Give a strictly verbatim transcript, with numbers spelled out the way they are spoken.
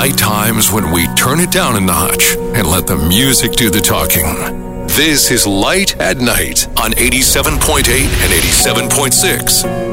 night times when we turn it down a notch and let the music do the talking. This is Light at Night on eighty-seven point eight and eighty-seven point six.